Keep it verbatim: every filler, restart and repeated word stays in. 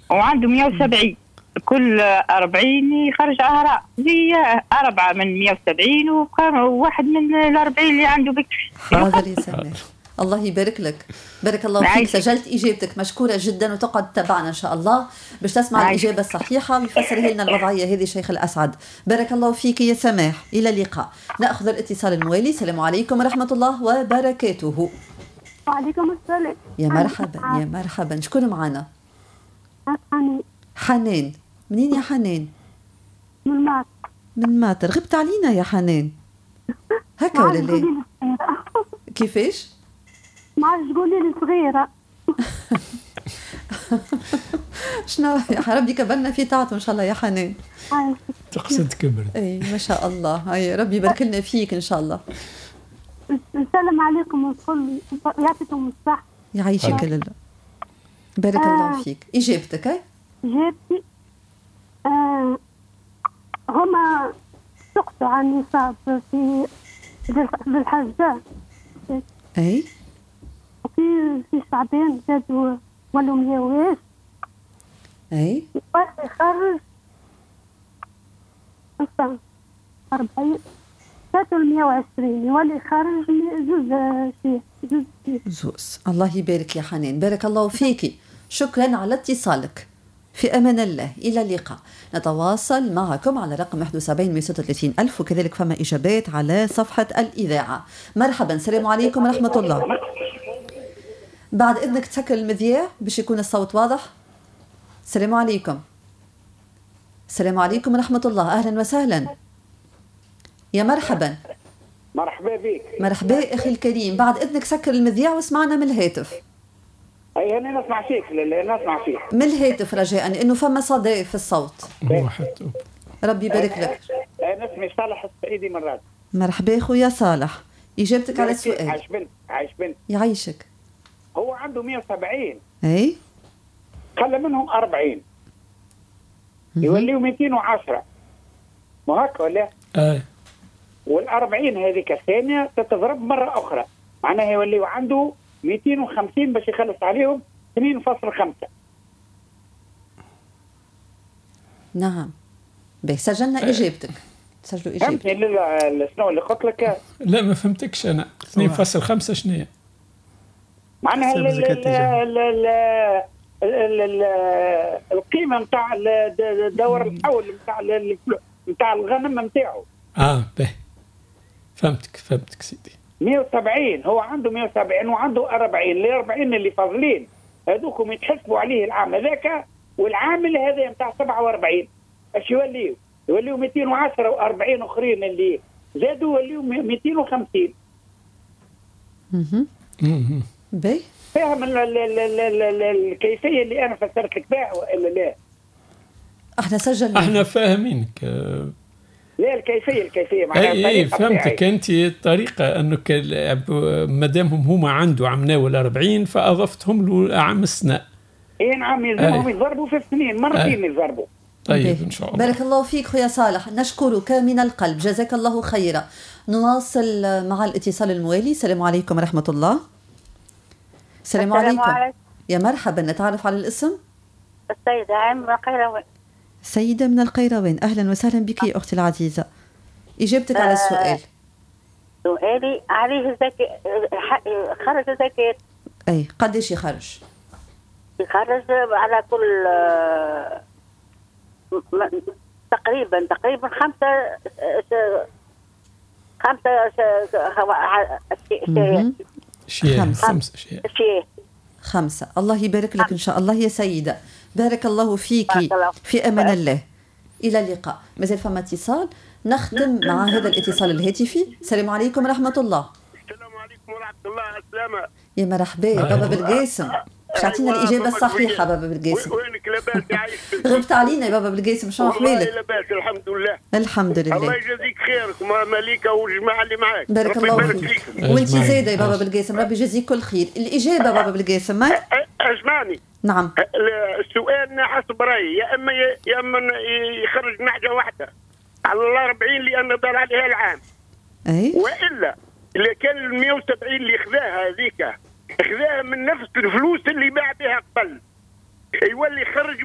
وعنده مية وسبعين، كل أربعين يخرج أهراء زي أربعة من مية وسبعين وواحد من الأربعين اللي عنده بكر. حاضر يا سماح، الله يبارك لك، بارك الله فيك. عايشك. سجلت إجابتك، مشكورة جدا، وتقعد تتابعنا إن شاء الله باش تسمع عايشك. الإجابة الصحيحة ويفسره لنا الوضعية هذه شيخ الأسعد. بارك الله فيك يا سماح، إلى اللقاء. نأخذ الاتصال الموالي. السلام عليكم ورحمة الله وبركاته. وعليكم السلام. يا مرحبا يا مرحبا، شكون معنا؟ حنان. حنان، منين يا حنان؟ من ماطر. من ماطر، غبت علينا يا حنان هكا ولا لا؟ كيفاش؟ ما عادش تقولي لي صغيرة. شنو يا ربي كبرنا في طاعته ان شاء الله يا حنان. تقصد كبرت. اي ما شاء الله، اي ربي يبارك لنا فيك ان شاء الله. السلام عليكم والكل، يعطيكم الصحة. يعيشك لله. بارك آه. الله فيك. اجابتك؟ اي اجابتي آه هما سقطوا عن النصاب في بالحجة. اي وفي في شعبان زادوا ولوا مية واش. اي يخرج مثلا أربعين زادوا المية وعشرين يولي يخرج جوز شيء جوز شيء زوز. الله يبارك يا حنان، بارك الله فيك، شكرا على اتصالك. في أمان الله، إلى اللقاء. نتواصل معكم على رقم واحد وسبعين مئة وستة وثلاثين ألف، وكذلك فما إجابات على صفحة الإذاعة. مرحبا، السلام عليكم ورحمة الله. بعد إذنك تسكر المذياع باش يكون الصوت واضح. السلام عليكم. السلام عليكم ورحمة الله، أهلا وسهلا. يا مرحبا. مرحبا بك. مرحبا أخي الكريم، بعد إذنك سكر المذياع واسمعنا من الهاتف. اي انا نسمع فيك، لا نسمع فيك من الهاتف رجاء، لانه فما صدى في الصوت. ربي يبارك لك. انا اسمي صالح السعيدي من راد. مرحبا خويا صالح، اجابتك على السؤال. عايش بنت عايش بنت يعيشك. هو عنده مية وسبعين، اي خلى منهم أربعين يوليوا مئتين وعشرة، ما هكا ولا؟ اي والأربعين هذيك الثانية تتضرب مرة أخرى، معناها يوليوا عنده مئتين وخمسين باش يخلص عليهم اثنين فاصلة خمسة. نعم، باهي سجلنا اجابتك، سجلوا اجابتك. فهمتني شنو اللي قلت لك؟ لا ما فهمتكش انا. اثنين فاصلة خمسة شنو هي؟ معناها القيمة نتاع الدور الحول نتاع نتاع الغنم نتاعو. اه باهي فهمتك فهمتك سيدي. مية وسبعين هو عنده مية وسبعين وعنده أربعين، ال أربعين اللي فاضلين هذوكم يتحسبوا عليه العام هذاك، والعامل هذا نتاع سبعة وأربعين اش يوليوا؟ يوليوا مئتين وعشرة وأربعين اخرين اللي زادوا يوليوا مئتين وخمسين. اها اها باهي فاهم الكيفيه اللي انا فسرت لك بها ولا لا؟ احنا سجلنا، احنا فاهمينك. لا الكيفيه الكيفيه معناها اي اي فهمتك انت الطريقه، انك مادامهم هما عنده عام ناول أربعين فاضفتهم له عام السنه. اي نعم، يلزمهم يضربوا في السنين مرتين يضربوا. طيب ان شاء الله. بارك الله فيك خويا صالح، نشكرك من القلب، جزاك الله خيرا. نواصل مع الاتصال الموالي. السلام عليكم ورحمه الله. السلام عليكم. عليكم. يا مرحبا، نتعرف على الاسم؟ السيدة عام من القيروان. سيدة من القيروان، أهلا وسهلا بك يا أختي العزيزة. إجابتك آه على السؤال. سؤالي عليه زكاة، خرج زكاة. أي قديش يخرج؟ يخرج على كل تقريبا تقريبا خمسة خمسة شيء خمسة خمسة شيء خمسة. الله يبارك لك إن شاء الله يا سيدة، بارك الله فيك، في أمان الله. إلى اللقاء. مازال فما اتصال، نختم مع هذا الاتصال الهاتفي. السلام عليكم ورحمة الله. السلام عليكم ورحمة الله. السلامة يا مرحبا يا بابا بالقاسم، باش تعطينا الإجابة الصحيحة بابا بالقاسم. وينك لاباس عايش؟ غبت علينا يا بابا بالقاسم، شنو أحوالك؟ والله لاباس الحمد لله. الحمد لله. الله يجازيك خيرك مليكة والجماعة اللي معاك. بارك الله فيك. وانت زايدة يا بابا بالقاسم، ربي يجازيك كل خير. الإجابة بابا بالقاسم ما؟ اسمعني. نعم. السؤال حسب رأيي، يا إما يا إما يخرج نحجة واحدة على الأربعين لأن دار عليها العام. أي. وإلا اللي كان ال مية وسبعين اللي خذاها هذيك خذاها من نفس الفلوس اللي باع بها قبل، يولي يخرج